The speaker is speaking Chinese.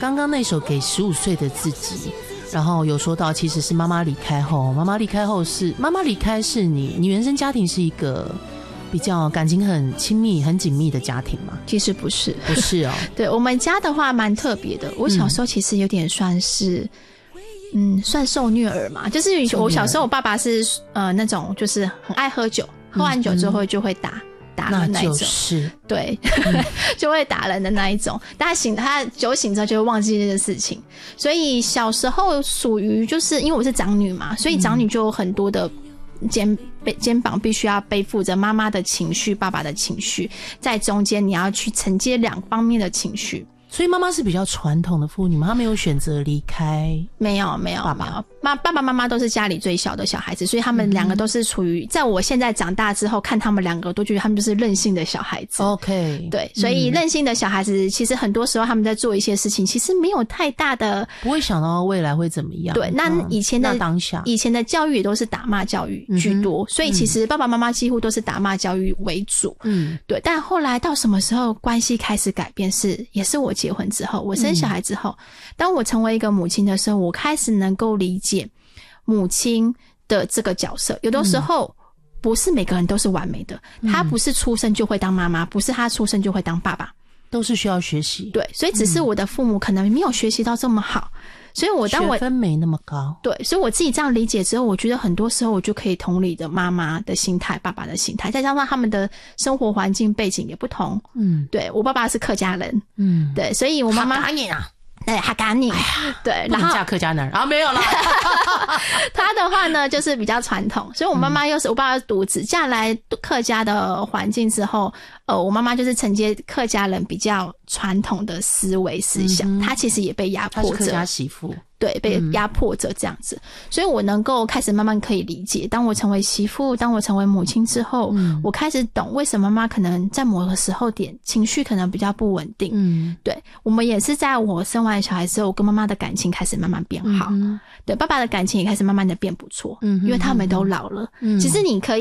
刚刚那首给15岁的自己，然后有说到其实是妈妈离开后，妈妈离开是你原生家庭是一个比较感情很亲密很紧密的家庭吗？ 其实不是哦对，我们家的话蛮特别的，我小时候其实有点算是算受虐儿嘛，就是我小时候我爸爸是那种就是很爱喝酒，喝完酒之后就会打人那一种，就是对就会打人的那一种，但他酒醒之后就会忘记这件事情，所以小时候属于就是因为我是长女嘛，所以长女就有很多的肩膀必须要背负着妈妈的情绪爸爸的情绪，在中间你要去承接两方面的情绪。 所以妈妈是比较传统的妇女吗？她没有选择离开？ 没有爸爸妈妈都是家里最小的小孩子，所以他们两个都是处于在我现在长大之后看他们两个都觉得他们就是任性的小孩子。 OK， 对，所以任性的小孩子其实很多时候他们在做一些事情其实没有太大的， 不会想到未来会怎么样。 对，那以前的当下以前的教育也都是打骂教育居多，所以其实爸爸妈妈几乎都是打骂教育为主。对，但后来到什么时候关系开始改变也是我结婚之后，我生小孩之后，当我成为一个母亲的时候，我开始能够理解母亲的这个角色。有的时候不是每个人都是完美的，他不是出生就会当妈妈，不是他出生就会当爸爸， 都是需要学习。 对，所以只是我的父母可能没有学习到这么好，所以学分没那么高。 对，所以我自己这样理解之后，我觉得很多时候我就可以同理的妈妈的心态爸爸的心态，再加上他们的生活环境背景也不同。对，我爸爸是客家人。对，所以我妈妈哈嘎你啊， 对，哈嘎你。对，然后嫁客家男人啊，没有啦他的话呢就是比较传统，所以我妈妈又是我爸爸是独子，嫁来客家的环境之后，我妈妈就是承接客家人比较传统的思维思想，她其实也被压迫着，她是客家媳妇。 对，被压迫着这样子，所以我能够开始慢慢可以理解，当我成为媳妇，当我成为母亲之后，我开始懂为什么妈妈可能在某个时候点情绪可能比较不稳定。对，我们也是在我生完小孩之后，我跟妈妈的感情开始慢慢变好。对，爸爸的感情也开始慢慢的变不错，因为他们都老了。其实你可以